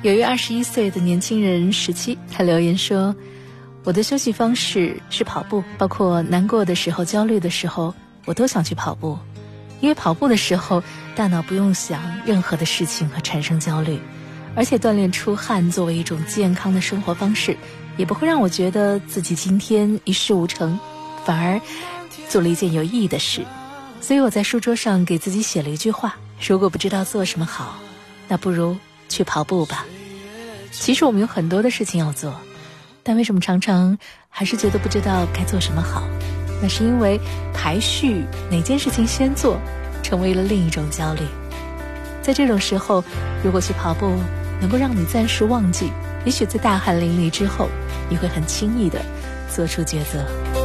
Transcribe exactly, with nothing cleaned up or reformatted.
有一位二十一岁的年轻人十七，他留言说，我的休息方式是跑步，包括难过的时候、焦虑的时候，我都想去跑步。因为跑步的时候，大脑不用想任何的事情和产生焦虑，而且锻炼出汗作为一种健康的生活方式，也不会让我觉得自己今天一事无成，反而做了一件有意义的事。所以我在书桌上给自己写了一句话，如果不知道做什么好，那不如去跑步吧。其实我们有很多的事情要做，但为什么常常还是觉得不知道该做什么好？那是因为排序哪件事情先做成为了另一种焦虑。在这种时候，如果去跑步能够让你暂时忘记，也许在大汗淋漓之后，你会很轻易地做出抉择。